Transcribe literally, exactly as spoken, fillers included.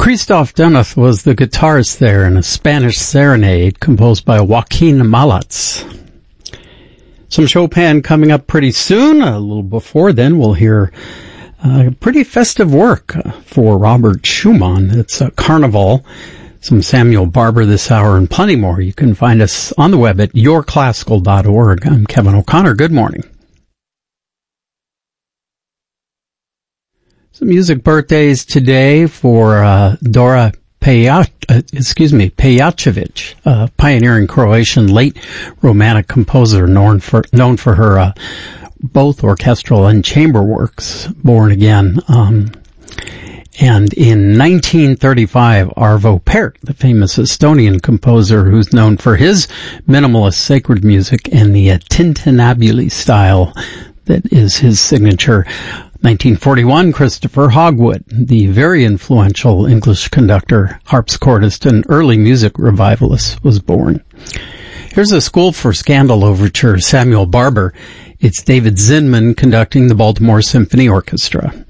Christoph Deneth was the guitarist there in a Spanish serenade composed by Joaquin Malats. Some Chopin coming up pretty soon. A little before then, we'll hear uh, pretty festive work for Robert Schumann. It's a Carnival. Some Samuel Barber this hour and plenty more. You can find us on the web at your classical dot org. I'm Kevin O'Connor. Good morning. Some music birthdays today for uh, Dora Pejac, uh, excuse me, Pejacevic, a pioneering Croatian late Romantic composer known for known for her uh, both orchestral and chamber works. Born again, um, and in nineteen thirty-five, Arvo Pärt, the famous Estonian composer who's known for his minimalist sacred music and the uh, tintinnabuli style that is his signature. nineteen forty-one, Christopher Hogwood, the very influential English conductor, harpsichordist, and early music revivalist, was born. Here's a School for Scandal overture, Samuel Barber. It's David Zinman conducting the Baltimore Symphony Orchestra.